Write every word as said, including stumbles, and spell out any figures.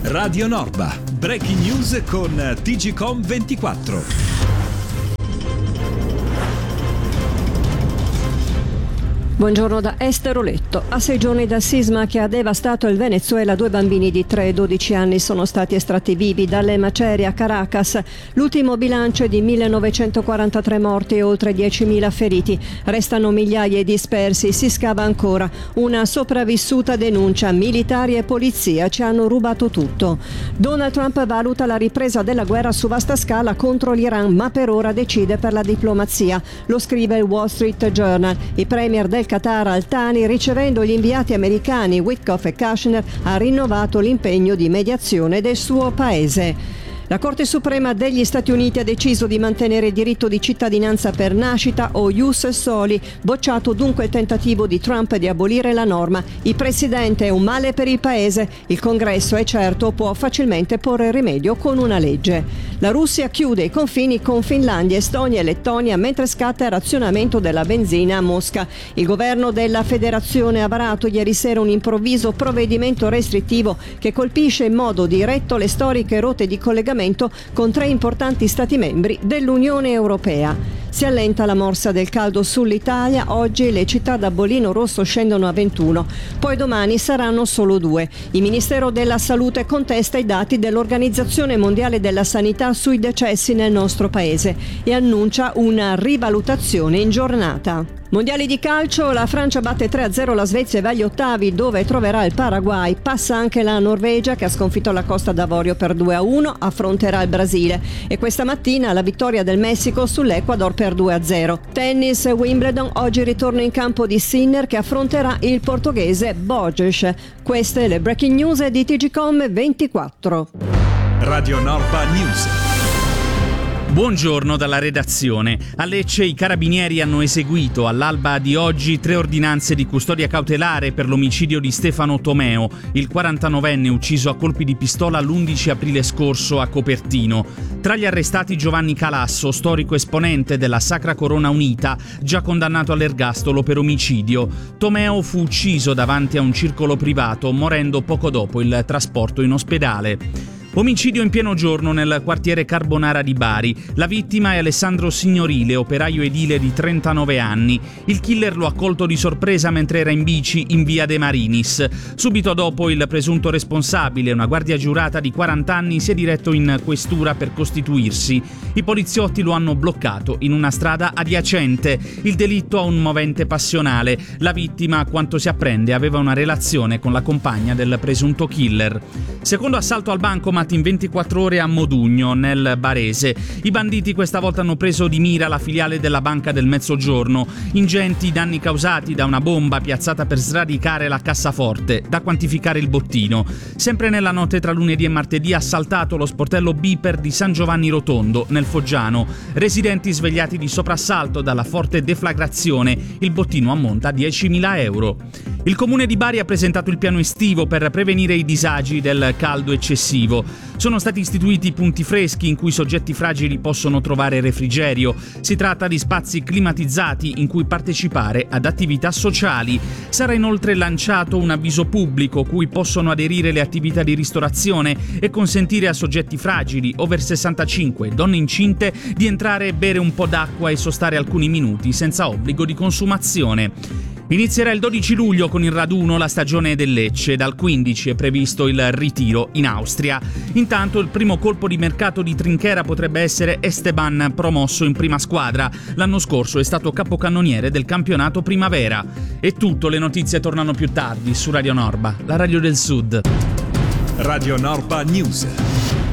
Radio Norba, breaking news con T G Com ventiquattro. Buongiorno da Esther Oletto. A sei giorni dal sisma che ha devastato il Venezuela, due bambini di tre e dodici anni sono stati estratti vivi dalle macerie a Caracas. L'ultimo bilancio è di millenovecentoquarantatré morti e oltre diecimila feriti. Restano migliaia dispersi, si scava ancora. Una sopravvissuta denuncia: militari e polizia ci hanno rubato tutto. Donald Trump valuta la ripresa della guerra su vasta scala contro l'Iran, ma per ora decide per la diplomazia. Lo scrive il Wall Street Journal. I premier del Qatar Al-Thani, ricevendo gli inviati americani Witkoff e Kushner, ha rinnovato l'impegno di mediazione del suo paese. La Corte Suprema degli Stati Uniti ha deciso di mantenere il diritto di cittadinanza per nascita o ius soli, bocciato dunque il tentativo di Trump di abolire la norma. Il presidente è un male per il paese, il Congresso è certo può facilmente porre rimedio con una legge. La Russia chiude i confini con Finlandia, Estonia e Lettonia mentre scatta il razionamento della benzina a Mosca. Il governo della federazione ha varato ieri sera un improvviso provvedimento restrittivo che colpisce in modo diretto le storiche rotte di collegamento con tre importanti stati membri dell'Unione Europea. Si allenta la morsa del caldo sull'Italia. Oggi le città da bollino rosso scendono a ventuno, poi domani saranno solo due. Il Ministero della Salute contesta i dati dell'Organizzazione Mondiale della Sanità sui decessi nel nostro paese e annuncia una rivalutazione in giornata. Mondiali di calcio, la Francia batte tre a zero la Svezia e va agli ottavi, dove troverà il Paraguay. Passa anche la Norvegia, che ha sconfitto la Costa d'Avorio per due a uno, affronterà il Brasile. E questa mattina la vittoria del Messico sull'Ecuador per due a zero. Tennis, Wimbledon, oggi ritorno in campo di Sinner che affronterà il portoghese Borges. Queste le breaking news di T G Com ventiquattro. Radio Norba News. Buongiorno dalla redazione. A Lecce i carabinieri hanno eseguito all'alba di oggi tre ordinanze di custodia cautelare per l'omicidio di Stefano Tomeo, il quarantanovenne ucciso a colpi di pistola l'undici aprile scorso a Copertino. Tra gli arrestati Giovanni Calasso, storico esponente della Sacra Corona Unita, già condannato all'ergastolo per omicidio. Tomeo fu ucciso davanti a un circolo privato, morendo poco dopo il trasporto in ospedale. Omicidio in pieno giorno nel quartiere Carbonara di Bari. La vittima è Alessandro Signorile, operaio edile di trentanove anni. Il killer lo ha colto di sorpresa mentre era in bici in via De Marinis. Subito dopo il presunto responsabile, una guardia giurata di quaranta anni, si è diretto in questura per costituirsi. I poliziotti lo hanno bloccato in una strada adiacente. Il delitto ha un movente passionale. La vittima, a quanto si apprende, aveva una relazione con la compagna del presunto killer. Secondo assalto al bancomat in ventiquattro ore a Modugno, nel Barese. I banditi questa volta hanno preso di mira la filiale della Banca del Mezzogiorno. Ingenti danni causati da una bomba piazzata per sradicare la cassaforte, da quantificare il bottino. Sempre nella notte tra lunedì e martedì assaltato lo sportello Biper di San Giovanni Rotondo, nel Foggiano. Residenti svegliati di soprassalto dalla forte deflagrazione. Il bottino ammonta a diecimila euro. Il comune di Bari ha presentato il piano estivo per prevenire i disagi del caldo eccessivo. Sono stati istituiti punti freschi in cui soggetti fragili possono trovare refrigerio. Si tratta di spazi climatizzati in cui partecipare ad attività sociali. Sarà inoltre lanciato un avviso pubblico cui possono aderire le attività di ristorazione e consentire a soggetti fragili, over sessantacinque, donne incinte, di entrare e bere un po' d'acqua e sostare alcuni minuti senza obbligo di consumazione. Inizierà il dodici luglio con il raduno la stagione del Lecce, dal quindici è previsto il ritiro in Austria. Intanto il primo colpo di mercato di Trinchera potrebbe essere Esteban, promosso in prima squadra. L'anno scorso è stato capocannoniere del campionato primavera. È tutto, le notizie tornano più tardi su Radio Norba, la radio del Sud. Radio Norba News.